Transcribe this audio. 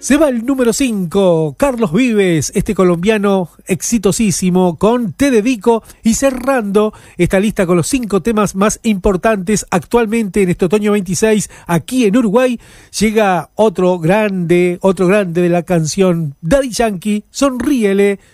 Se va el número 5, Carlos Vives, este colombiano exitosísimo con Te Dedico, y cerrando esta lista con los 5 temas más importantes actualmente en este otoño 26 aquí en Uruguay, llega otro grande de la canción, Daddy Yankee, Sonríele,